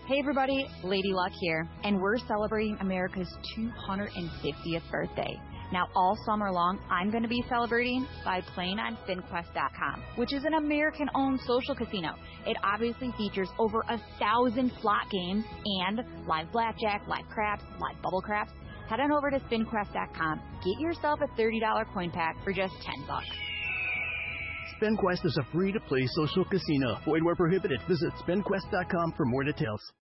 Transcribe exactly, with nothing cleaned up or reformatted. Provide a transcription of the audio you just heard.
Hey everybody, Lady Luck here, and we're celebrating America's two hundred fiftieth birthday. Now all summer long, I'm going to be celebrating by playing on Spin Quest dot com, which is an American-owned social casino. It obviously features over a thousand slot games and live blackjack, live craps, live bubble craps. Head on over to Spin Quest dot com. Get yourself a thirty dollars coin pack for just ten bucks. SpinQuest is a free-to-play social casino. Void where prohibited. Visit Spin Quest dot com for more details.